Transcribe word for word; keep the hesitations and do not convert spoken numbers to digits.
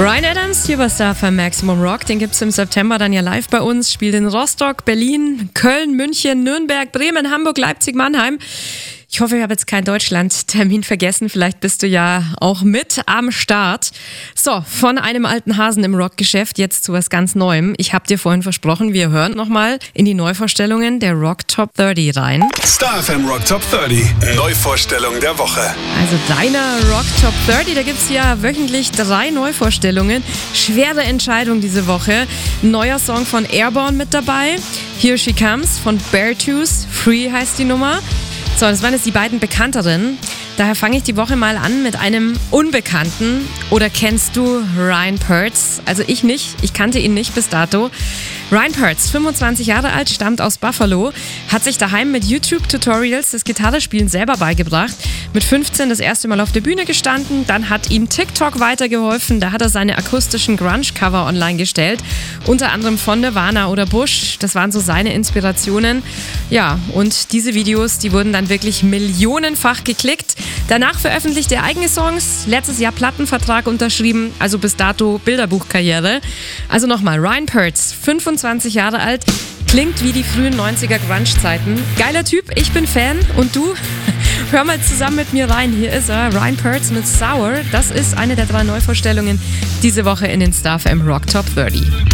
Bryan Adams, hier bei Star F M Maximum Rock, den gibt's im September dann ja live bei uns, spielt in Rostock, Berlin, Köln, München, Nürnberg, Bremen, Hamburg, Leipzig, Mannheim. Ich hoffe, ich habe jetzt keinen Deutschland-Termin vergessen. Vielleicht bist du ja auch mit am Start. So, von einem alten Hasen im Rockgeschäft jetzt zu was ganz Neuem. Ich habe dir vorhin versprochen, wir hören nochmal in die Neuvorstellungen der Rock Top dreißig rein. Star F M Rock Top dreißig, Neuvorstellung der Woche. Also deiner Rock Top dreißig, da gibt's ja wöchentlich drei Neuvorstellungen. Schwere Entscheidung diese Woche. Neuer Song von Airborne mit dabei. Here She Comes von Beartooth. Free heißt die Nummer. So, das waren jetzt die beiden bekannteren. Daher fange ich die Woche mal an mit einem Unbekannten. Oder kennst du Ryan Pertz? Also ich nicht, ich kannte ihn nicht bis dato. Ryan Pertz, fünfundzwanzig Jahre alt, stammt aus Buffalo, hat sich daheim mit YouTube-Tutorials das Gitarrespielen selber beigebracht. Mit fünfzehn das erste Mal auf der Bühne gestanden, dann hat ihm TikTok weitergeholfen, da hat er seine akustischen Grunge-Cover online gestellt, unter anderem von Nirvana oder Bush, das waren so seine Inspirationen. Ja, und diese Videos, die wurden dann wirklich millionenfach geklickt. Danach veröffentlichte er eigene Songs, letztes Jahr Plattenvertrag unterschrieben, also bis dato Bilderbuchkarriere. Also nochmal, Ryan Pertz, fünfundzwanzig Jahre alt, klingt wie die frühen neunziger Grunge-Zeiten. Geiler Typ, ich bin Fan und du? Hör mal zusammen mit mir rein, hier ist er, Ryan Pertz mit Sour. Das ist eine der drei Neuvorstellungen diese Woche in den Star F M Rock Top dreißig.